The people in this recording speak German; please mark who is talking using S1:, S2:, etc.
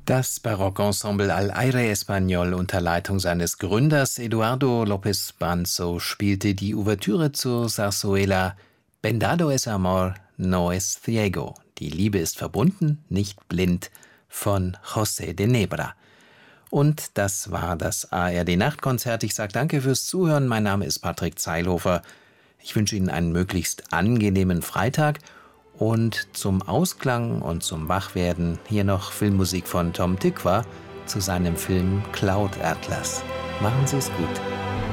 S1: Das Barockensemble Al Aire Español unter Leitung seines Gründers Eduardo López Branzo spielte die Ouvertüre zur Zarzuela Vendado es amor, no es ciego. Die Liebe ist verbunden, nicht blind, von José de Nebra. Und das war das ARD-Nachtkonzert. Ich sage danke fürs Zuhören. Mein Name ist Patrick Zeilhofer. Ich wünsche Ihnen einen möglichst angenehmen Freitag. Und zum Ausklang und zum Wachwerden hier noch Filmmusik von Tom Tykwer zu seinem Film Cloud Atlas. Machen Sie es gut.